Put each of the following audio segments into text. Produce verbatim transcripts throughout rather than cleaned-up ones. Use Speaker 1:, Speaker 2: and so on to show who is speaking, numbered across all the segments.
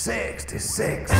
Speaker 1: sixty-six.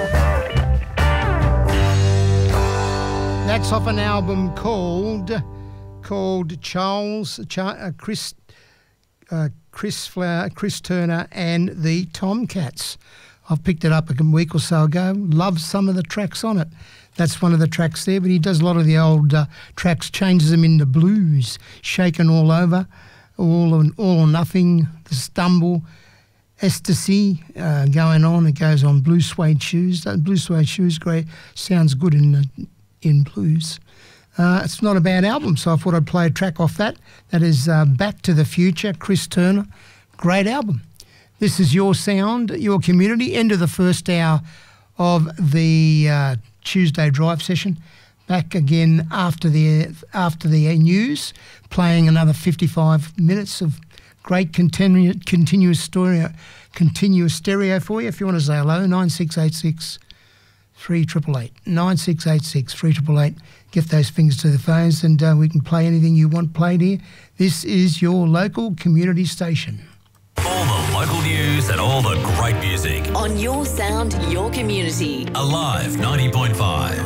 Speaker 2: That's off an album called called Charles uh, Chris uh, Chris Flower, Chris Turner and the Tomcats. I've picked it up a week or so ago. Love some of the tracks on it. That's one of the tracks there, but he does a lot of the old uh, tracks, changes them into blues, Shaken All Over, All or, all or Nothing, The Stumble, Ecstasy, uh, going on. It goes on Blue Suede Shoes. That Blue Suede Shoes, great, sounds good in uh, in blues. Uh, it's not a bad album, so I thought I'd play a track off that. That is uh, Back to the Future, Chris Turner. Great album. This is Your Sound, Your Community. End of the first hour of the uh, Tuesday drive session. Back again after the after the news, playing another fifty-five minutes of great continu- continuous stereo, continuous stereo for you. If you want to say hello, nine six eight six, three eight eight eight, nine six eight six, three eight eight eight. Get those fingers to the phones and uh, we can play anything you want played here. This is your local community station.
Speaker 3: All the local news and all the great music.
Speaker 4: On Your Sound, Your Community.
Speaker 3: Alive ninety point five.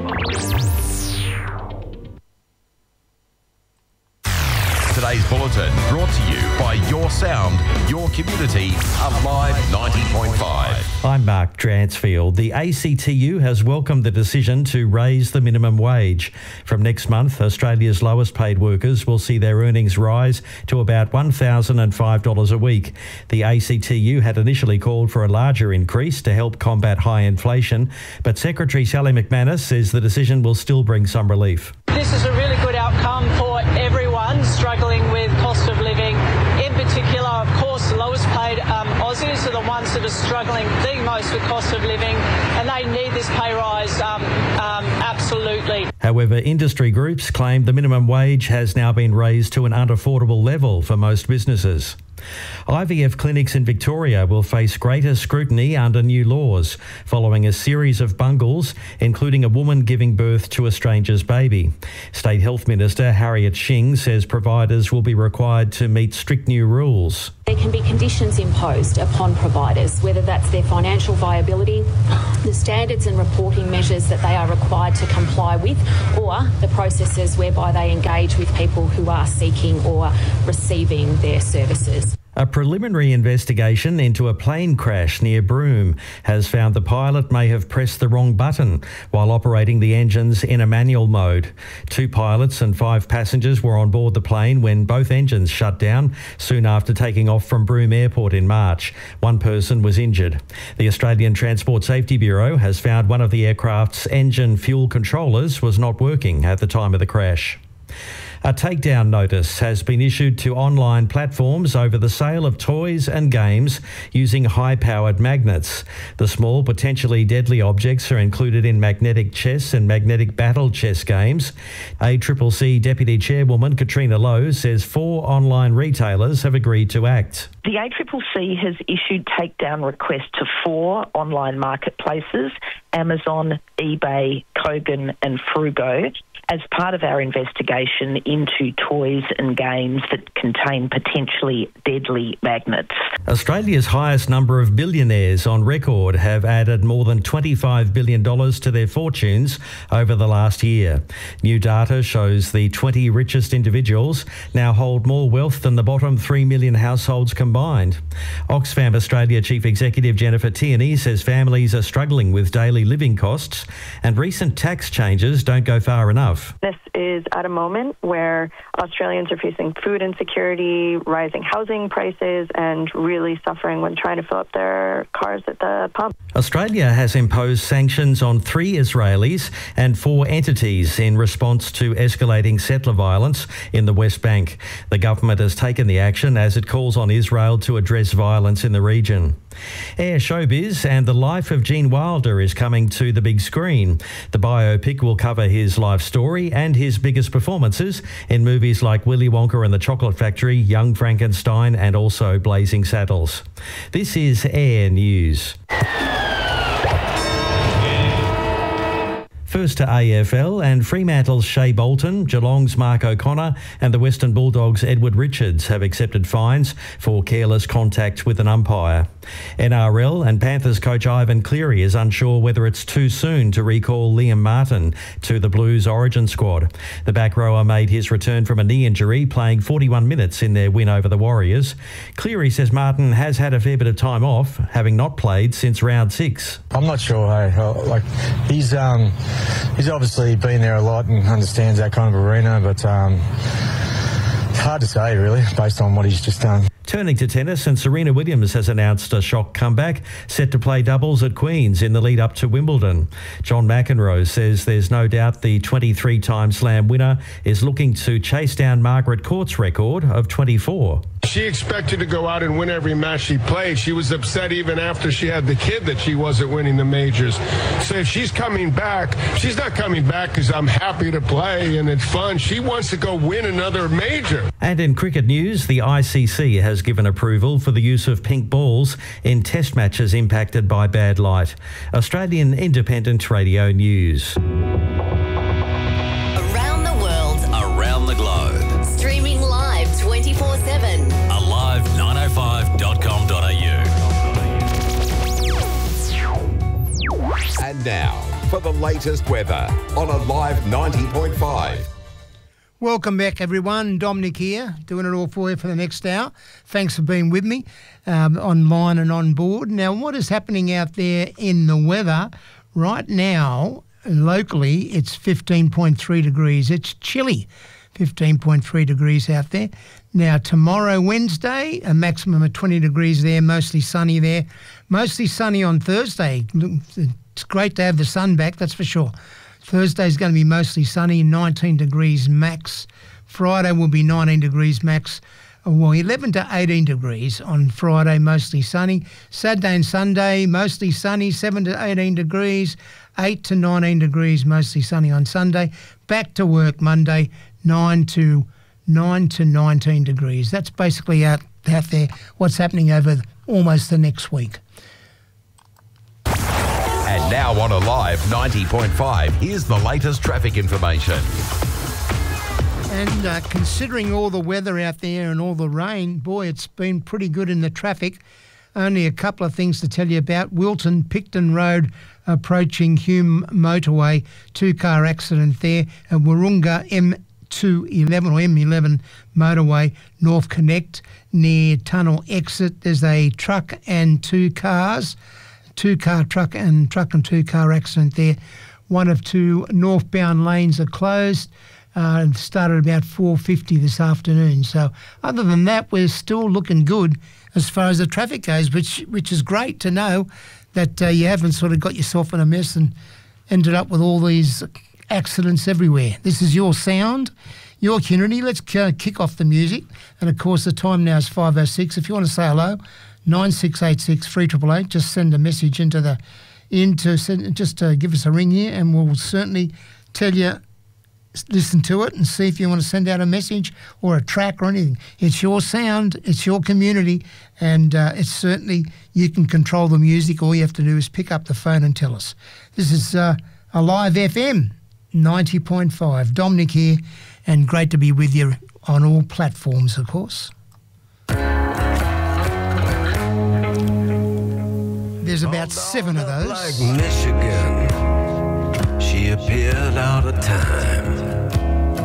Speaker 3: Today's bulletin brought to you by Your Sound, Your Community, Alive ninety point five.
Speaker 5: I'm Mark Dransfield. The A C T U has welcomed the decision to raise the minimum wage. From next month, Australia's lowest paid workers will see their earnings rise to about one thousand five dollars a week. The A C T U had initially called for a larger increase to help combat high inflation, but Secretary Sally McManus says the decision will still bring some relief.
Speaker 6: This is a really good outcome for everyone struggling with cost of living. In particular, of course, the lowest paid um, Aussies are the ones that are struggling the most with cost of living, and they need this pay rise um, um, absolutely.
Speaker 5: However, industry groups claim the minimum wage has now been raised to an unaffordable level for most businesses. I V F clinics in Victoria will face greater scrutiny under new laws following a series of bungles, including a woman giving birth to a stranger's baby. State Health Minister Harriet Shing says providers will be required to meet strict new rules.
Speaker 7: There can be conditions imposed upon providers, whether that's their financial viability, the standards and reporting measures that they are required to comply with, or the processes whereby they engage with people who are seeking or receiving their services.
Speaker 5: A preliminary investigation into a plane crash near Broome has found the pilot may have pressed the wrong button while operating the engines in a manual mode. Two pilots and five passengers were on board the plane when both engines shut down soon after taking off from Broome Airport in March. One person was injured. The Australian Transport Safety Bureau has found one of the aircraft's engine fuel controllers was not working at the time of the crash. A takedown notice has been issued to online platforms over the sale of toys and games using high-powered magnets. The small, potentially deadly objects are included in magnetic chess and magnetic battle chess games. A C C C Deputy Chairwoman Katrina Lowe says four online retailers have agreed to act.
Speaker 8: The A C C C has issued takedown requests to four online marketplaces, Amazon, eBay, Kogan and Frugo, as part of our investigation into toys and games that contain potentially deadly magnets.
Speaker 5: Australia's highest number of billionaires on record have added more than twenty-five billion dollars to their fortunes over the last year. New data shows the twenty richest individuals now hold more wealth than the bottom three million households combined. Oxfam Australia Chief Executive Jennifer Tierney says families are struggling with daily living costs and recent tax changes don't go far enough.
Speaker 9: This is at a moment where Australians are facing food insecurity, rising housing prices, and really suffering when trying to fill up their cars at the pump.
Speaker 5: Australia has imposed sanctions on three Israelis and four entities in response to escalating settler violence in the West Bank. The government has taken the action as it calls on Israel to address violence in the region. Air Showbiz and the life of Gene Wilder is coming to the big screen. The biopic will cover his life story and his biggest performances in movies like Willy Wonka and the Chocolate Factory, Young Frankenstein and also Blazing Saddles. This is Air News. First to A F L, and Fremantle's Shea Bolton, Geelong's Mark O'Connor and the Western Bulldogs' Edward Richards have accepted fines for careless contact with an umpire. N R L and Panthers coach Ivan Cleary is unsure whether it's too soon to recall Liam Martin to the Blues origin squad. The back rower made his return from a knee injury, playing forty-one minutes in their win over the Warriors. Cleary says Martin has had a fair bit of time off, having not played since round six.
Speaker 1: I'm not sure, hey. Like, he's um, he's obviously been there a lot and understands that kind of arena, but um, it's hard to say, really, based on what he's just done.
Speaker 5: Turning to tennis, and Serena Williams has announced a shock comeback, set to play doubles at Queen's in the lead up to Wimbledon. John McEnroe says there's no doubt the twenty-three-time Slam winner is looking to chase down Margaret Court's record of twenty-four.
Speaker 10: She expected to go out and win every match she played. She was upset even after she had the kid that she wasn't winning the majors. So if she's coming back, she's not coming back because I'm happy to play and it's fun. She wants to go win another major.
Speaker 5: And in cricket news, the I C C has given approval for the use of pink balls in test matches impacted by bad light. Australian Independent Radio News.
Speaker 4: Around the world,
Speaker 3: Around the globe.
Speaker 4: streaming live twenty-four seven.
Speaker 3: alive nine oh five dot com dot a u. And now, for the latest weather on Alive ninety point five.
Speaker 2: Welcome back, everyone. Dominic here, doing it all for you for the next hour. Thanks for being with me um, online and on board. Now, what is happening out there in the weather right now, locally, it's fifteen point three degrees. It's chilly, fifteen point three degrees out there. Now, tomorrow, Wednesday, a maximum of twenty degrees there, mostly sunny there. Mostly sunny on Thursday. It's great to have the sun back, that's for sure. Thursday's going to be mostly sunny, nineteen degrees max. Friday will be nineteen degrees max. Well, eleven to eighteen degrees on Friday, mostly sunny. Saturday and Sunday, mostly sunny, seven to eighteen degrees. eight to nineteen degrees, mostly sunny on Sunday. Back to work Monday, nine to nineteen degrees. That's basically out, out there what's happening over almost the next week.
Speaker 3: And now on Alive ninety point five, here's the latest traffic information.
Speaker 2: And uh, considering all the weather out there and all the rain, boy, it's been pretty good in the traffic. Only a couple of things to tell you about. Wilton, Picton Road, approaching Hume Motorway, two-car accident there. At Wahroonga M two eleven or M eleven Motorway, North Connect, near Tunnel Exit. There's a truck and two cars. Two-car truck and truck and two-car accident there. One of two northbound lanes are closed. Uh, started about four fifty this afternoon. So other than that, we're still looking good as far as the traffic goes, which which is great to know that uh, you haven't sort of got yourself in a mess and ended up with all these accidents everywhere. This is your sound, your community. Let's uh, kick off the music. And, of course, the time now is five oh six. If you want to say hello, nine six eight six, three eight eight eight. Just send a message into the, into send, just uh, give us a ring here and we'll certainly tell you, listen to it and see if you want to send out a message or a track or anything. It's your sound, it's your community, and uh, it's certainly, you can control the music. All you have to do is pick up the phone and tell us. This is uh, Alive F M ninety point five. Dominic here, and great to be with you on all platforms, of course. There's about seven of those.
Speaker 11: Like Michigan, she appeared out of time.